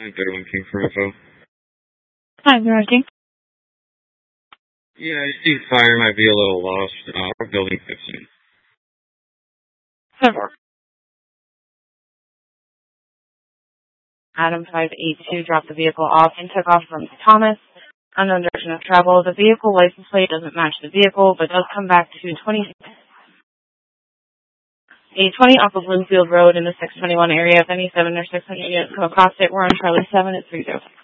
931 King for info. Hi, King. Yeah, I see fire might be a little lost. Building 15. Adam 582 dropped the vehicle off and took off from Thomas. Unknown direction of travel. The vehicle license plate doesn't match the vehicle, but does come back to 20 off of Bloomfield Road in the 621 area. If any 7 or 600 units come across it, we're on Charlie 7 at 306.